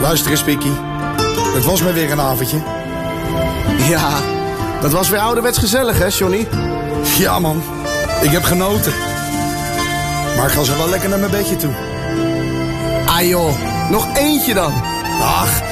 Luister eens, Pikkie. Het was me weer een avondje. Ja, dat was weer ouderwets gezellig, hè, Johnny? Ja, man. Ik heb genoten. Maar ik ga zo wel lekker naar mijn bedje toe. Ah joh, nog eentje dan. Ach,